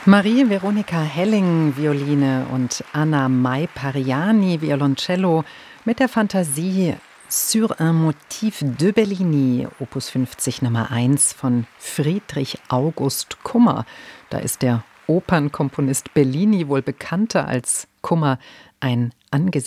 Marie Veronica Helling, Violine, und Anna Mai Pariani, Violoncello, mit der Fantasie Sur un motif de Bellini, Opus 50 Nummer 1 von Friedrich August Kummer. Da ist der Opernkomponist Bellini, wohl bekannter als Kummer, ein angesehener